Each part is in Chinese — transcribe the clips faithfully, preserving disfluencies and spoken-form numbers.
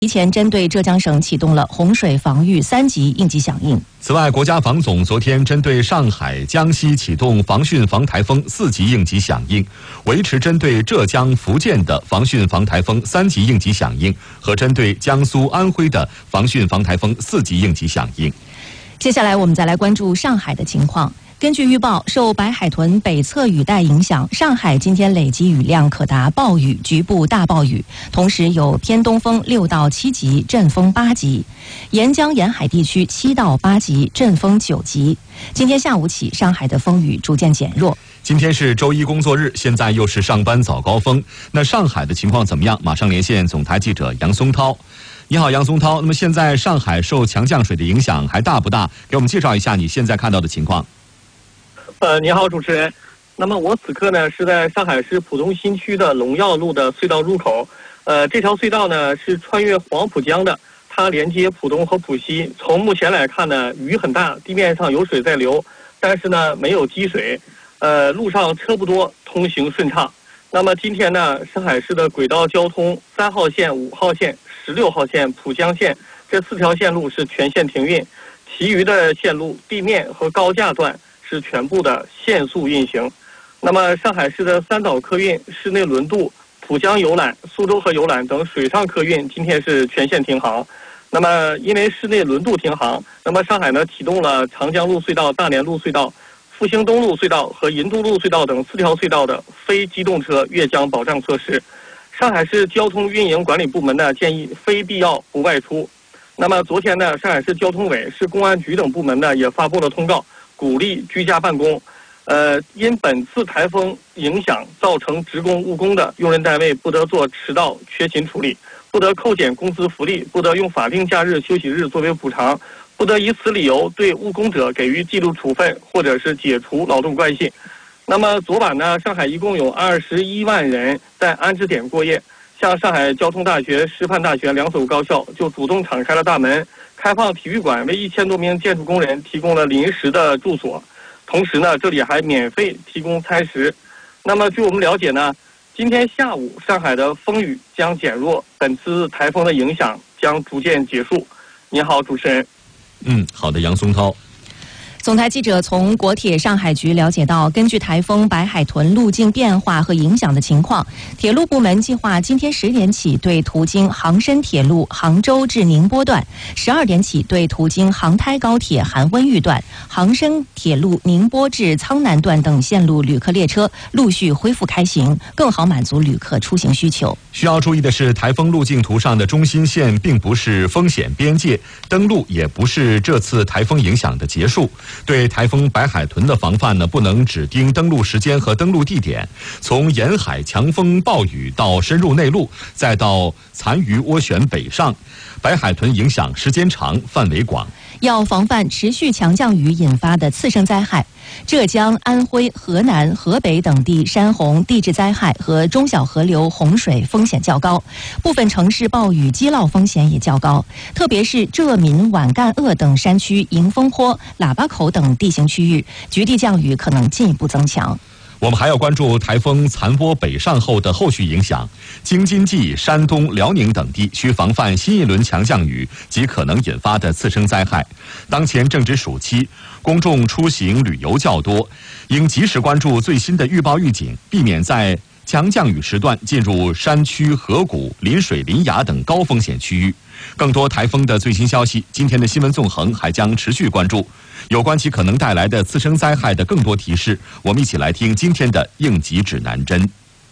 提前针对浙江省启动了洪水防御三级应急响应。 此外，国家防总昨天针对上海、江西启动防汛防台风四级应急响应，维持针对浙江、福建的防汛防台风三级应急响应和针对江苏、安徽的防汛防台风四级应急响应。 接下来，我们再来关注上海的情况。根据预报，受白海豚北侧雨带影响，上海今天累积雨量可达暴雨、局部大暴雨，同时有偏东风六到七级，阵风八级；沿江沿海地区七到八级，阵风九级。今天下午起，上海的风雨逐渐减弱。 今天是周一工作日，现在又是上班早高峰。那上海的情况怎么样？马上连线总台记者杨松涛。你好，杨松涛。那么现在上海受强降水的影响还大不大？给我们介绍一下你现在看到的情况。 呃，你好，主持人。那么我此刻呢是在上海市浦东新区的龙耀路的隧道入口。呃，这条隧道呢是穿越黄浦江的，它连接浦东和浦西。从目前来看呢，雨很大，地面上有水在流，但是呢没有积水。呃，路上车不多，通行顺畅。那么今天呢，上海市的轨道交通三号线、五号线、十六号线、浦江线这四条线路是全线停运，其余的线路地面和高架段是全部的限速运行。那么上海市的三岛客运、市内轮渡、浦江游览、苏州河游览等水上客运今天是全线停航。那么因为市内轮渡停航，那么上海呢启动了长江路隧道、大连路隧道、复兴东路隧道和银都路隧道等四条隧道的非机动车越江保障措施。上海市交通运营管理部门呢建议非必要不外出。那么昨天呢，上海市交通委、市公安局等部门呢也发布了通告，鼓励居家办公。呃，因本次台风影响造成职工误工的用人单位不得做迟到、缺勤处理，不得扣减工资福利，不得用法定假日、休息日作为补偿，不得以此理由对误工者给予纪律处分或者是解除劳动关系。那么昨晚呢，上海一共有二十一万人在安置点过夜。像上海交通大学、师范大学两所高校就主动敞开了大门，开放体育馆为一千多名建筑工人提供了临时的住所。同时呢，这里还免费提供餐食。那么据我们了解呢，今天下午上海的风雨将减弱，本次台风的影响将逐渐结束。你好，主持人。 嗯，好的，杨松涛。 总台记者从国铁上海局了解到，根据台风白海豚路径变化和影响的情况，铁路部门计划今天十点起对途经杭深铁路杭州至宁波段，十二点起对途经杭台高铁韩温榆段、杭深铁路宁波至苍南段等线路旅客列车陆续恢复开行，更好满足旅客出行需求。 需要注意的是，台风路径图上的中心线并不是风险边界，登陆也不是这次台风影响的结束。对台风白海豚的防范呢，不能只盯登陆时间和登陆地点，从沿海强风暴雨到深入内陆，再到残余涡旋北上，白海豚影响时间长、范围广。 要防范持续强降雨引发的次生灾害，浙江、安徽、河南、河北等地山洪、地质灾害和中小河流洪水风险较高，部分城市暴雨积涝风险也较高，特别是浙闽皖赣鄂等山区、迎风坡、喇叭口等地形区域，局地降雨可能进一步增强。 我们还要关注台风残波北上后的后续影响，京津冀、山东、辽宁等地需防范新一轮强降雨及可能引发的次生灾害。当前正值暑期，公众出行旅游较多，应及时关注最新的预报预警，避免在强降雨时段进入山区、河谷、临水临崖等高风险区域。更多台风的最新消息，今天的新闻纵横还将持续关注。有关其可能带来的次生灾害的更多提示，我们一起来听今天的应急指南针。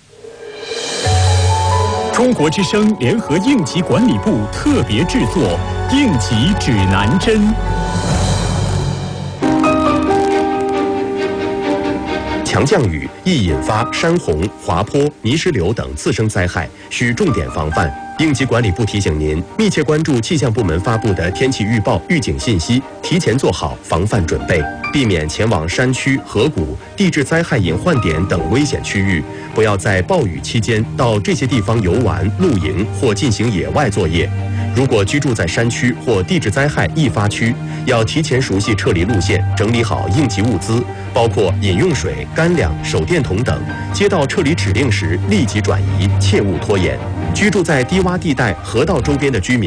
中国之声联合应急管理部特别制作应急指南针。 强降雨易引发山洪、滑坡、泥石流等次生灾害，需重点防范。应急管理部提醒您，密切关注气象部门发布的天气预报、预警信息，提前做好防范准备，避免前往山区、河谷、地质灾害隐患点等危险区域。不要在暴雨期间到这些地方游玩、露营或进行野外作业。如果居住在山区或地质灾害易发区，要提前熟悉撤离路线，整理好应急物资，包括饮用水、干粮、手电筒等。接到撤离指令时立即转移，切勿拖延。 居住在低洼地带、河道周边的居民